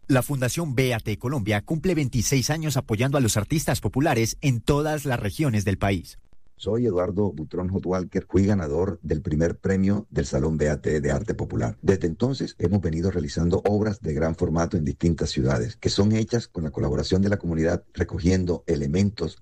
La Fundación BAT Colombia cumple 26 años apoyando a los artistas populares en todas las regiones del país. Soy Eduardo Butrón Hotwalker, fui ganador del primer premio del Salón BAT de Arte Popular. Desde entonces hemos venido realizando obras de gran formato en distintas ciudades, que son hechas con la colaboración de la comunidad, recogiendo elementos